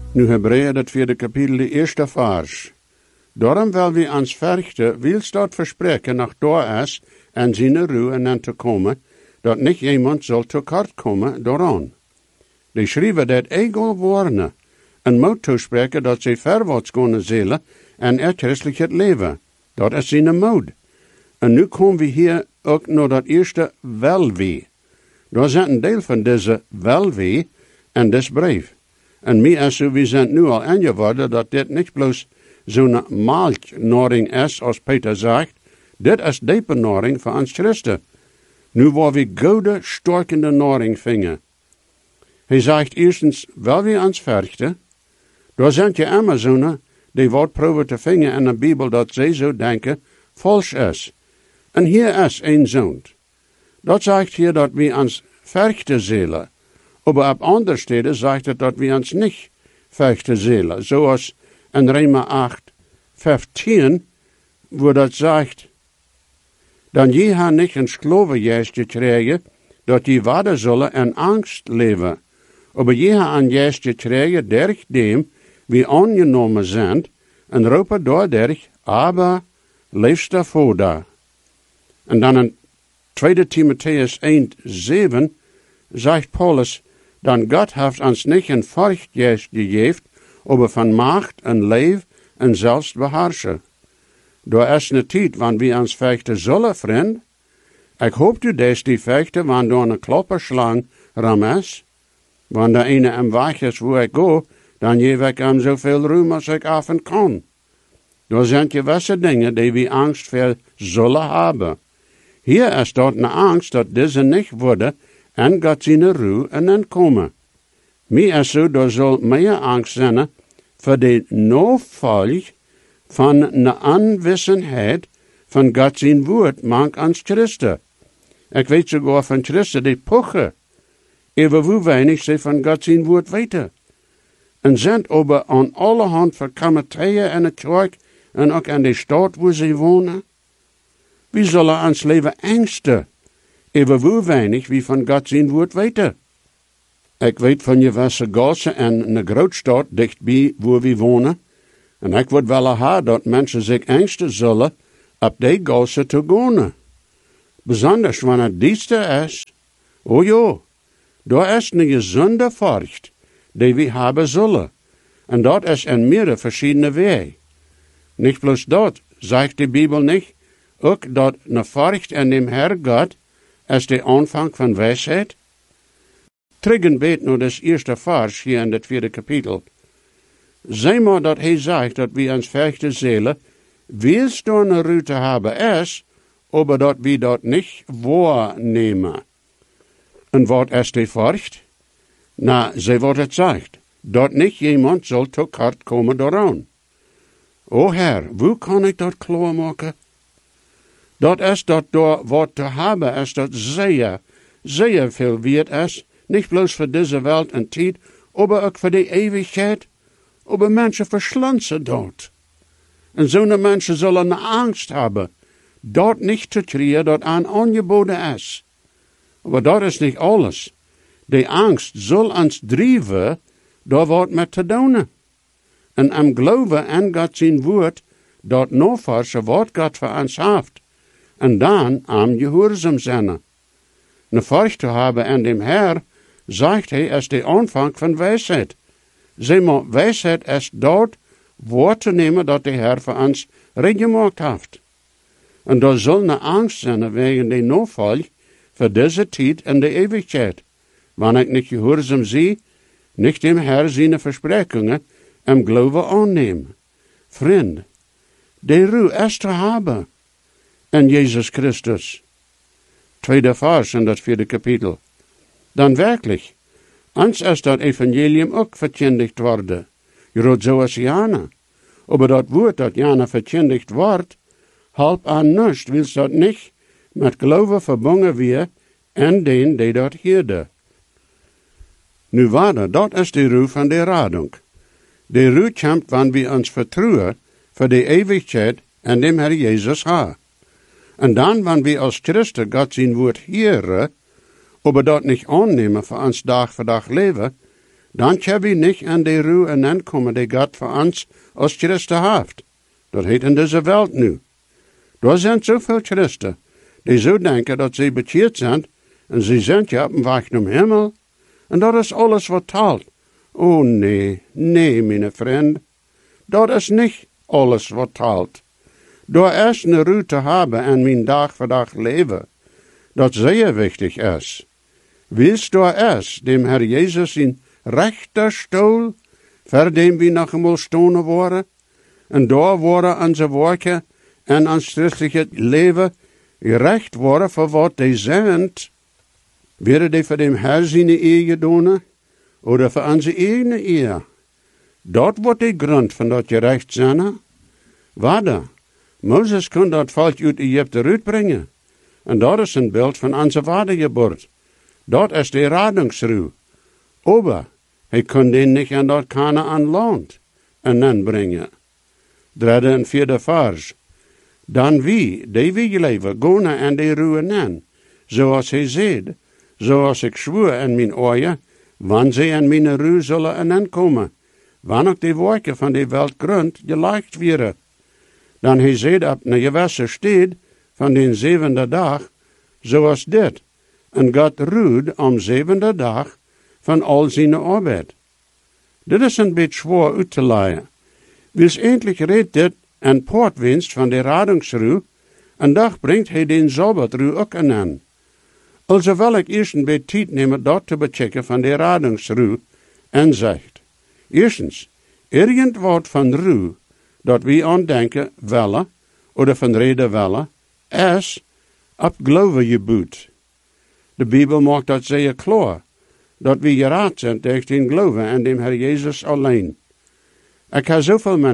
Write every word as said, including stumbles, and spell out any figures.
Nu Hebräer, dat vierde kapitel, de eerste vers. Daarom wil we ons verrichten, wils dat verspreken nach door is en zijn ruw en aan te komen, dat niet iemand zal tekort komen daaraan. Die schrijven dat egel woorden, en moet toespreken dat ze verwaarts kunnen zullen en het christelijk leven. Dat is zijn moed. En nu komen we hier ook naar dat eerste welwee. Daar zit een deel van deze welwee en dit brief. En mij is zo, we zijn nu al aangeworden dat dit niet bloos zo'n melknaring is, als Peter zegt. Dit is diepe naring voor ons christen. Nu waar we goede, sterkende naring vingen. Hij zegt eerstens, wel we ons verrichten. Daar zijn je immer zo'n die wordt proberen te vingen in de Bijbel dat zij zo denken, vals is. En hier is een zoon. Dat zegt hier dat we ons verrichten zullen. Maar op andere steden zegt het dat we ons niet verrichten zullen. Zoals in Römer acht, vijftien, wo dat zegt, dan je ha niet een slavengeest gekregen, dat je waarden zullen in angst leven. Maar je ha een geest gekregen, derg dem, wie aangenomen zijn, en roepen daarderg, aber leefst daarvoor daar. En dan in tweede Timotheus één, zeven, zegt Paulus, dan God heeft ons niet een furchtgeest gegeven, maar van macht en leef en zelfs beheersen. Daar is een tijd wanneer we ons vechten zullen, vriend. Ik hoop u dat die vechten wanneer door een klopperslang ram is. Wanneer de ene hem weg is waar ik go, dan geef ik hem zoveel ruim als ik af en kan. Daar zijn gewisse dingen die we angst voor zullen hebben. Hier is dat een angst dat deze niet worden en God zijn ruw en dan komen. Mij is zo, daar zal meer angst zijn voor de novolg van een aanwezigheid van God zijn woord mank ans Christen. Ik weet sogar van Christen die pochen, even hoe weinig ze van God zijn woord weten. En zijn over aan alle hand verkammertieën in de kerk en ook in de stad waar ze wonen. Wie zullen ons leven angsten, even hoe weinig wie van God zijn woord weten. Ik weet van je wasse gassen en een grootstad dichtbij waar we wonen. En ik wil wel hebben dat mensen zich angsten zullen op die gassen te gaan. Besonders wanneer het dieste is. Oh ja, daar is een gezonde furcht die we hebben zullen. En dat is in meerdere verschillende wegen. Niet bloos dat, zegt de Bijbel niet, ook dat een furcht in dem Herr God is de aanvang van wijsheid. Terug een beetje naar das eerste vers hier in het vierde kapitel. Zeg maar dat hij zegt dat we ons vechten zullen, wils door een route hebben is, maar dat we dat niet waarnemen. En wat is die furcht? Nou, zij wat het zegt, dat niet iemand zal tekort komen daaraan. O Heer, hoe kan ik dat klaarmaken? Dat is dat door wat te hebben is dat zeer, zeer veel waard is, niet bloos voor deze wereld en tijd, maar ook voor de eeuwigheid. Maar mensen verslansen dat. En zo'n mensen zullen angst hebben, dat niet te krijgen dat aan aangeboden is. Maar dat is niet alles. Die angst zal ons drijven, door wat met te doen. En am geloven aan God zijn woord, dat noverse wat God voor ons heeft. En dan am gehoorzaam zijn. Een furcht te hebben aan dem Herr, zegt hij, is de aanvang van wijsheid. Zeg maar, wijsheid is dat woord te nemen dat de Herr voor ons rechtgemaakt heeft. En daar zal een angst zijn wegen de novolg voor deze tijd en de eeuwigheid. Wanneer ik niet gehoorzaam zie, niet dem Herr zijn versprechingen en geloven aannemen. Vriend, de ruw is te hebben in Jezus Christus. Tweede vers in dat vierde kapitel. Dan werkelijk, ons is dat evangelium ook verkondigd worden. Je roept zoals Jana. Maar dat woord dat Jana verkondigd wordt, helpt aan niets, wils dat niet met geloven verbonden weer en den die dat hierde. Nu waarde, dat is de ruw van de radung. De ruw komt wanneer we ons vertrouwen voor de eeuwigheid en dem Herr Jezus ha. En dan wanneer we als Christen God zijn woord hieren, maar dat niet aannemen voor ons dag voor dag leven, Dan kan we niet aan de ruhe en aankomen die God voor ons als Christen heeft. Dat heet in deze wereld nu. Er zijn zoveel Christen die zo denken dat ze bekeerd zijn en ze zijn ja op dem weg naar hemel. En dat is alles wat telt. Oh nee, nee, mijn vriend. Dat is niet alles wat telt. Door eerst een ruhe te hebben en mijn dag voor dag leven, dat zeer wichtig is. Willst door eerst dem Herr Jezus in rechter stoel, voor dem we nog eenmaal stonen worden, en door worden onze werken en ons christelijke leven gerecht worden voor wat die zijn. Werden die voor dem Herr zijn eer gedaan, oder voor onze eigen eer? Dat wordt de grond van dat gerecht zijn. Waarde, Mozes kon dat volk uit Egypte uitbrengen. En dat is een beeld van onze wedergeboorte. Dat is de radingsruhe. Aber hij kon den niet aan dat Kanaan land en dan brengen. Derde en vierde vers. Dan wie, die wie leven, gaan aan de ruhe nan, zoals hij zegt, zoals ik zwoer in mijn oren, wanneer zij aan mijn ruhe zullen aankomen, wanneer ook de werken van de welt grond gelegd worden. Dan hij zegt op een gewisse steed van den zevende dag, zoals dit, en God ruht om zevende dag van al zijn arbeid. Dit is een beetje zwaar uit te leggen. Wils eindelijk redt dit een poortwinst van de radingsruhe, en dag brengt hij den Sabbatruhe ook aan. Also wil ik eerst een beetje tijd nemen dat te bechecken van de radingsruhe, en zegt, eerstens, irgend wat van ruhe, dat we aan denken willen, oder van reden willen, is op geloven geboet. De Bijbel maakt dat zeer klaar, dat we geraad zijn tegen geloven en dem Herr Jezus alleen. Ik heb zoveel mensen